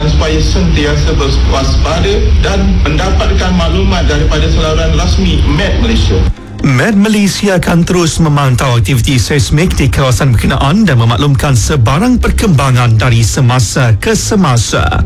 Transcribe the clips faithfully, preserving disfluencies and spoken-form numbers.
supaya sentiasa berwaspada dan mendapatkan maklumat daripada saluran rasmi M E T Malaysia. M E T Malaysia akan terus memantau aktiviti seismik di kawasan berkenaan dan memaklumkan sebarang perkembangan dari semasa ke semasa.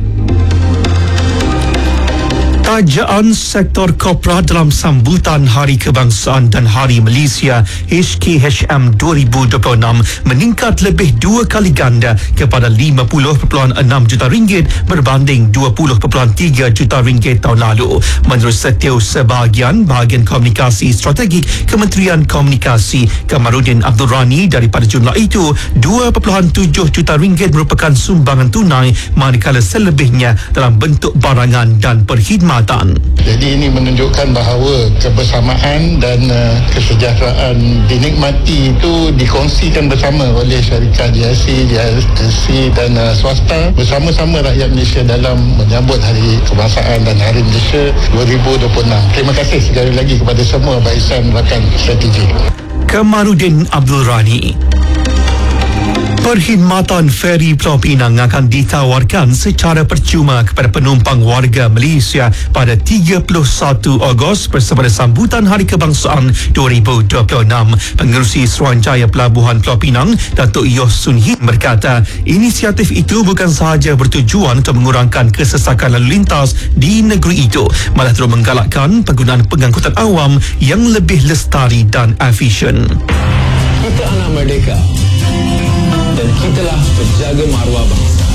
Tajaan sektor korporat dalam sambutan Hari Kebangsaan dan Hari Malaysia H K H M dua ribu dua puluh enam meningkat lebih dua kali ganda kepada lima puluh perpuluhan enam juta ringgit berbanding dua puluh perpuluhan tiga juta ringgit tahun lalu. Menurut setiau sebahagian bahagian komunikasi strategik Kementerian Komunikasi Kamarudin Abdul Rani, daripada jumlah itu dua perpuluhan tujuh juta ringgit merupakan sumbangan tunai, manakala selebihnya dalam bentuk barangan dan perkhidmatan. Jadi ini menunjukkan bahawa kebersamaan dan uh, kesejahteraan dinikmati itu dikongsikan bersama oleh syarikat G I C, G I C dan uh, swasta bersama-sama rakyat Malaysia dalam menyambut Hari Kebangsaan dan Hari Malaysia dua ribu dua puluh enam. Terima kasih sekali lagi kepada semua barisan rakan strategi. Kamarudin Abdul Rani. Perkhidmatan feri Pulau Pinang akan ditawarkan secara percuma kepada penumpang warga Malaysia pada tiga puluh satu Ogos bersama sambutan Hari Kebangsaan dua ribu dua puluh enam. Pengerusi Suruhanjaya Pelabuhan Pulau Pinang, Datuk Yos Sun Hee, berkata inisiatif itu bukan sahaja bertujuan untuk mengurangkan kesesakan lalu lintas di negeri itu, malah terus menggalakkan penggunaan pengangkutan awam yang lebih lestari dan efisien. Kita anak merdeka dan kitalah penjaga maruah bangsa.